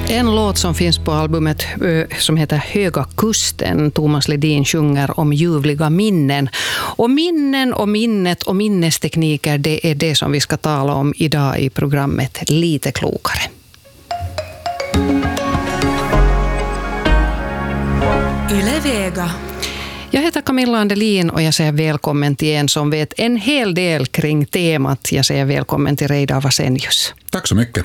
En låt som finns på albumet som heter Höga kusten. Thomas Ledin sjunger om ljuvliga minnen. Och minnen och minnet och minnestekniker, det är det som vi ska tala om idag i programmet Lite klokare. Yle Vega. Jag heter Camilla Andelin och jag säger välkommen till en som vet en hel del kring temat. Jag säger välkommen till Reidar Vasenius. Tack så mycket.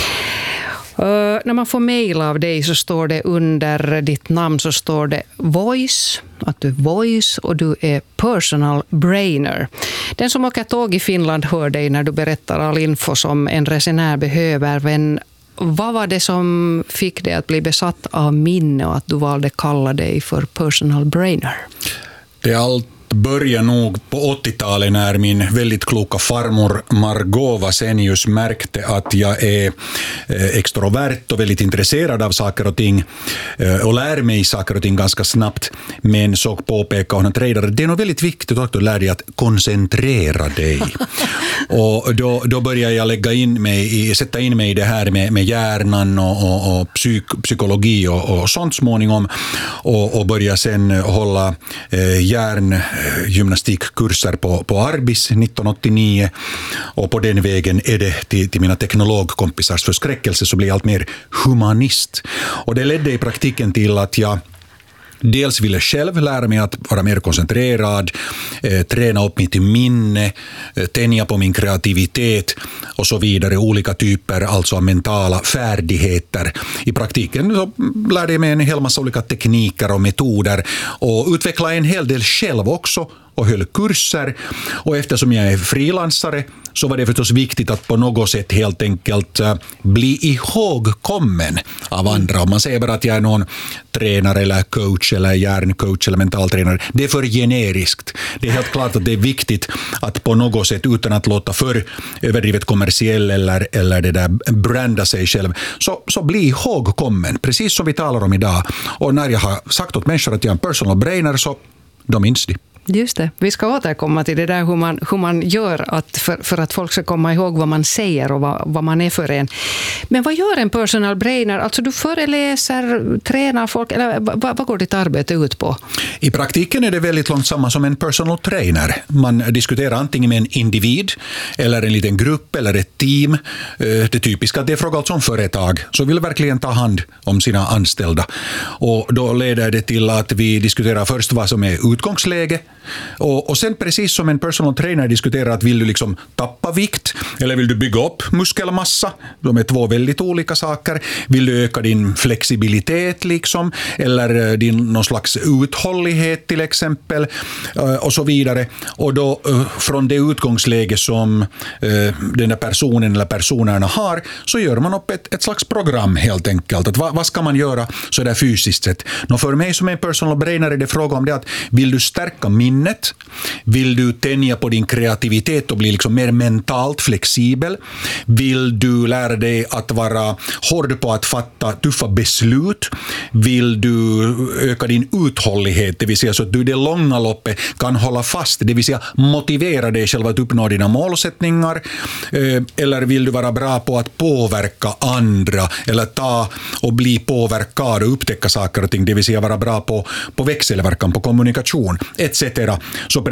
När man får mejl av dig så står det under ditt namn så står det voice, att du är voice och du är personal brainer. Den som åker tåg i Finland hör dig när du berättar all info som en resenär behöver. Men vad var det som fick dig att bli besatt av minne och att du valde kalla dig för personal brainer? Det allt började nog på 80-talet när min väldigt kloka farmor Margot Vasenius märkte att jag är extrovert och väldigt intresserad av saker och ting och lär mig saker och ting ganska snabbt. Men så påpekade hon att Reidar, det är nog väldigt viktigt att du lär dig att koncentrera dig. Och då började jag sätta in mig i det här med hjärnan och psykologi och sånt småningom och började sen hålla gymnastikkurser på Arbis 1989 och på den vägen är det till mina teknologkompisars förskräckelse så blir jag allt mer humanist. Och det ledde i praktiken till att jag dels ville själv lära mig att vara mer koncentrerad, träna upp mitt minne, tänja på min kreativitet och så vidare. Olika typer alltså av mentala färdigheter. I praktiken så lärde jag mig en hel massa olika tekniker och metoder och utvecklade en hel del själv också och höll kurser. Och eftersom jag är frilansare så var det förstås viktigt att på något sätt helt enkelt bli ihågkommen av andra. Om man säger bara att jag är någon tränare eller coach eller hjärncoach eller mentaltränare, det är för generiskt. Det är helt klart att det är viktigt att på något sätt utan att låta för överdrivet kommersiell eller det där branda sig själv så bli ihågkommen, precis som vi talar om idag. Och när jag har sagt åt människor att jag är en personal brainer så de minns det. Just det. Vi ska återkomma till det där hur man gör för att folk ska komma ihåg vad man säger och vad man är för en. Men vad gör en personal brainer? Alltså du föreläser, tränar folk eller vad går ditt arbete ut på? I praktiken är det väldigt långt samma som en personal trainer. Man diskuterar antingen med en individ eller en liten grupp eller ett team. Det typiska att det är fråga om företag så vill verkligen ta hand om sina anställda. Och då leder det till att vi diskuterar först vad som är utgångsläge. Och sen precis som en personal trainer diskuterar att vill du liksom tappa vikt eller vill du bygga upp muskelmassa, de är två väldigt olika saker. Vill du öka din flexibilitet liksom eller din någon slags uthållighet till exempel och så vidare. Och då från det utgångsläge som den där personen eller personerna har så gör man upp ett slags program helt enkelt. Att vad ska man göra så där fysiskt sett? För mig som en personal brainer är det fråga om det att vill du stärka minnet? Vill du tänja på din kreativitet och bli liksom mer mentalt flexibel? Vill du lära dig att vara hård på att fatta tuffa beslut? Vill du öka din uthållighet, det vill säga så att du i det långa loppet kan hålla fast, det vill säga motivera dig själv att uppnå dina målsättningar? Eller vill du vara bra på att påverka andra eller ta och bli påverkad och upptäcka saker och ting, det vill säga vara bra på växelverkan, på kommunikation etc. Så